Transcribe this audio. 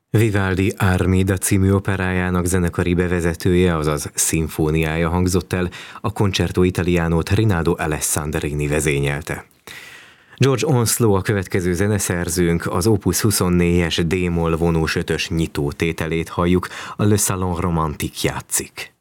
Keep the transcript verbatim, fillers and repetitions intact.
Vivaldi Armida című operájának zenekari bevezetője, azaz szimfóniája hangzott el, a Concerto Italianót Rinaldo Alessandrini vezényelte. George Onslow a következő zeneszerzőnk, az Opus huszonnégyes D-moll vonós ötös nyitó tételét halljuk, a Le Salon Romantique játszik.